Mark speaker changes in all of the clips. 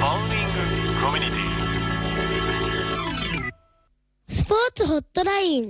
Speaker 1: ーニングコミュニティ
Speaker 2: スポーツホットライン。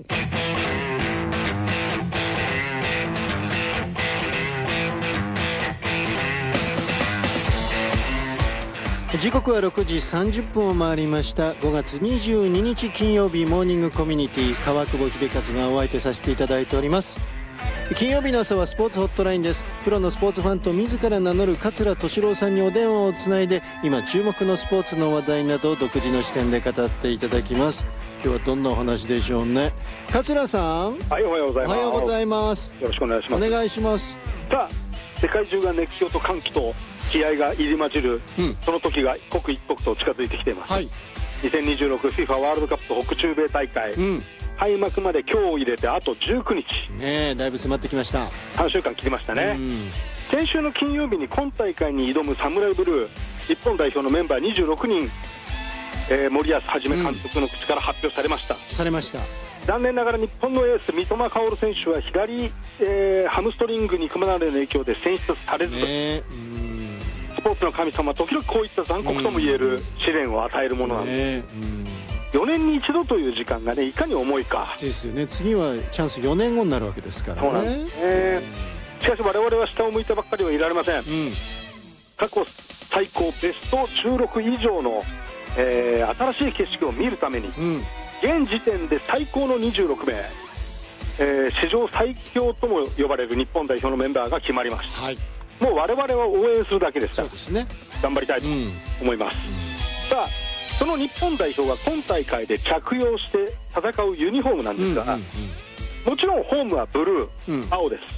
Speaker 3: 時刻は6時30分を回りました。5月22日金曜日、モーニングコミュニティ川久保秀和がお相手させていただいております。金曜日の朝はスポーツホットラインです。プロのスポーツファンと自ら名乗る桂敏郎さんにお電話をつないで、今注目のスポーツの話題などを独自の視点で語っていただきます。今日はどんなお話でしょうね。桂さん、
Speaker 4: はい、おはようございます。
Speaker 3: おはようございます。
Speaker 4: よろしくお願いします。
Speaker 3: お願いします。
Speaker 4: さあ、世界中が熱狂と歓喜と気合が入り混じる、その時が刻一刻と近づいてきています。はい、2026FIFA ワールドカップ北中米大会、開幕まで今日を入れてあと19日
Speaker 3: ねえ、だいぶ迫ってきました。
Speaker 4: 3週間切りましたね。先週の金曜日に今大会に挑むサムライブルー日本代表のメンバー26人、森保一監督の口から発表されました。残念ながら日本のエース三笘薫選手は左、ハムストリング肉離れの影響で選出されず、スポーツの神様は時々こういった残酷ともいえる試練を与えるものなんです。4年に一度という時間がね、いかに重いか
Speaker 3: ですよね。次はチャンス4年後になるわけですからね。
Speaker 4: そうなんですね。しかし我々は下を向いたばっかりはいられません。過去最高ベスト16以上の、新しい景色を見るために、現時点で最高の26名、史上最強とも呼ばれる日本代表のメンバーが決まりました。もう我々は応援するだけですから、頑張りたいと思います。さあ、その日本代表が今大会で着用して戦うユニフォームなんですが、もちろんホームはブルー、青です。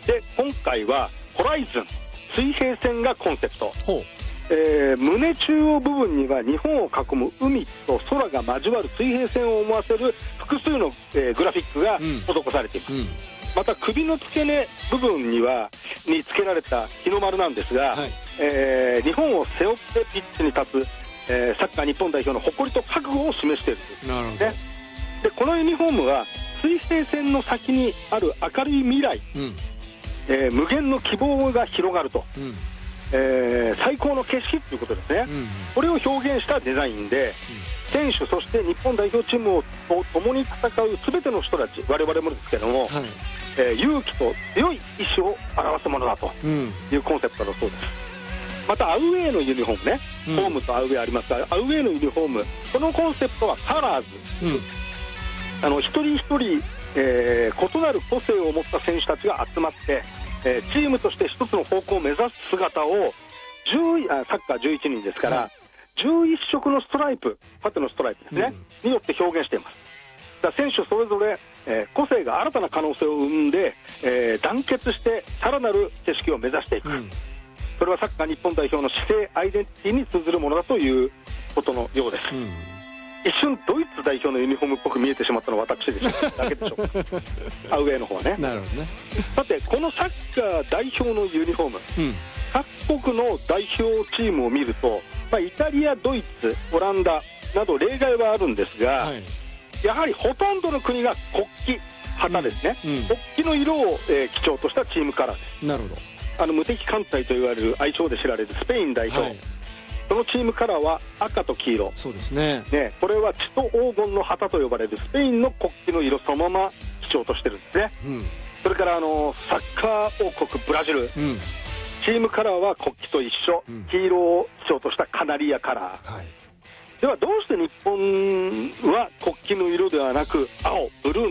Speaker 4: で、今回はホライズン、水平線がコンセプト。胸中央部分には日本を囲む海と空が交わる水平線を思わせる複数の、グラフィックが施されています。また首の付け根部分につけられた日の丸なんですが、日本を背負ってピッチに立つ、サッカー日本代表の誇りと覚悟を示しているんですね。で、このユニフォームは水平線の先にある明るい未来、無限の希望が広がると、最高の景色ということですね。これを表現したデザインで、選手そして日本代表チームと共に戦う全ての人たち、我々もですけども、勇気と強い意志を表すものだというコンセプトだそうです。またアウェーのユニフォームね、ホームとアウェーありますが、アウェーのユニフォーム、このコンセプトはカラーズ、一人一人、異なる個性を持った選手たちが集まって、チームとして一つの方向を目指す姿をサッカー11人ですから、11色のストライプ、縦のストライプですね、によって表現しています。だから選手それぞれ、個性が新たな可能性を生んで、団結してさらなる景色を目指していく、それはサッカー日本代表の姿勢、アイデンティティに通ずるものだということのようです。一瞬ドイツ代表のユニフォームっぽく見えてしまったのは私だけでしょうか。アウェーの方はね。なるほどね。さて、このサッカー代表のユニフォーム、各国の代表チームを見ると、イタリア、ドイツ、オランダなど例外はあるんですが、やはりほとんどの国が国旗、旗ですね、国旗の色を、基調としたチームカラーです。なるほど。無敵艦隊といわれる愛称で知られるスペイン代表、そのチームカラーは赤と黄色。そうですね。これは血と黄金の旗と呼ばれるスペインの国旗の色そのまま基調としてるんですね。それからサッカー王国ブラジル、チームカラーは国旗と一緒、黄色を基調としたカナリアカラー。ではどうして日本は国旗の色ではなく青、ブルー